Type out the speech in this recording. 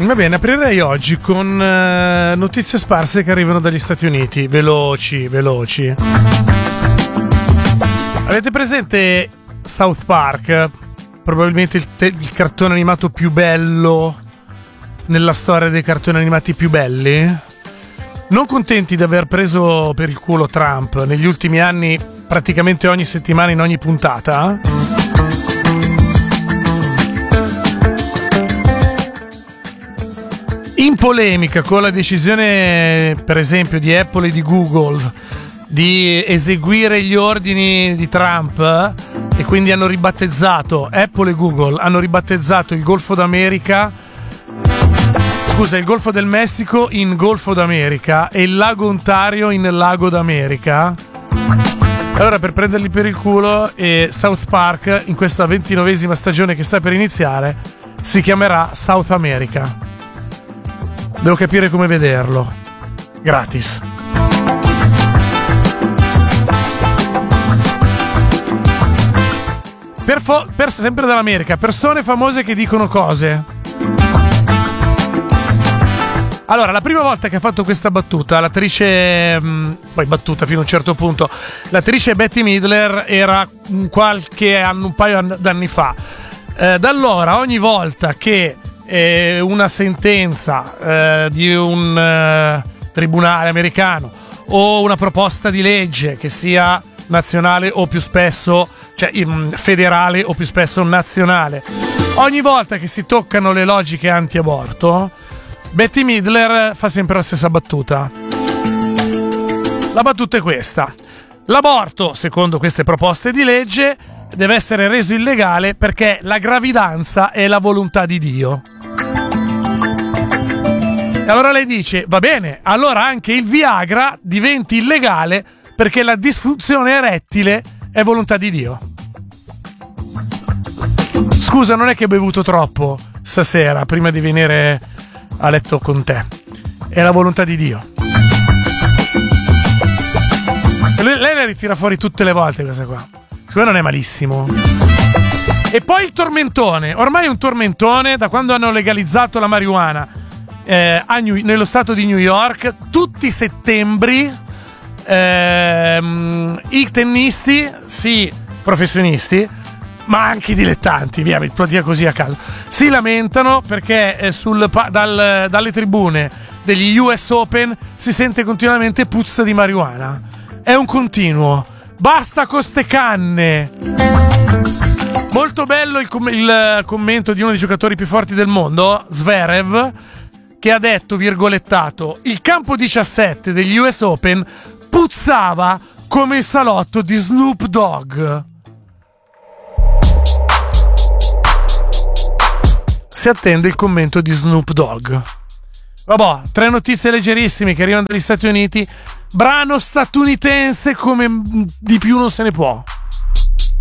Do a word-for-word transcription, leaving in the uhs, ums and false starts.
Va bene, aprirei oggi con uh, notizie sparse che arrivano dagli Stati Uniti. Veloci, veloci. Avete presente South Park? Probabilmente il, te- il cartone animato più bello nella storia dei cartoni animati più belli. Non contenti di aver preso per il culo Trump negli ultimi anni, praticamente ogni settimana in ogni puntata, in polemica con la decisione, per esempio, di Apple e di Google di eseguire gli ordini di Trump, e quindi hanno ribattezzato Apple e Google hanno ribattezzato il Golfo d'America scusa il Golfo del Messico in Golfo d'America e il lago Ontario in Lago d'America. Allora, per prenderli per il culo, e South Park in questa ventinovesima stagione che sta per iniziare si chiamerà South America. Devo capire come vederlo. Gratis. Per, fo- per sempre dall'America, persone famose che dicono cose. Allora, la prima volta che ha fatto questa battuta, l'attrice, mh, poi battuta fino a un certo punto, l'attrice Bette Midler era qualche anno, un paio d'anni fa. Eh, da allora, ogni volta che eh, una sentenza eh, di un eh, tribunale americano o una proposta di legge, che sia nazionale o più spesso, cioè federale o più spesso nazionale, ogni volta che si toccano le logiche anti-aborto, Bette Midler fa sempre la stessa battuta. La battuta è questa: l'aborto, secondo queste proposte di legge, deve essere reso illegale perché la gravidanza è la volontà di Dio. E allora lei dice: va bene, allora anche il Viagra diventi illegale perché la disfunzione erettile è volontà di Dio. Scusa, non è che hai bevuto troppo stasera prima di venire a letto con te, è la volontà di Dio. Lei, lei la ritira fuori tutte le volte questa qua. Secondo me non è malissimo. E poi il tormentone, ormai è un tormentone da quando hanno legalizzato la marijuana eh, a New, nello stato di New York. Tutti i settembri ehm, i tennisti, sì, professionisti, ma anche i dilettanti, via, lo dia così a caso, si lamentano perché eh, sul, dal, dalle tribune degli U S Open si sente continuamente puzza di marijuana. È un continuo. Basta con ste canne. Molto bello il, com- il commento di uno dei giocatori più forti del mondo, Zverev, che ha detto, virgolettato: il campo diciassette degli U S Open puzzava come il salotto di Snoop Dogg. Si attende il commento di Snoop Dogg. Vabbè, tre notizie leggerissime che arrivano dagli Stati Uniti. Brano statunitense come di più non se ne può.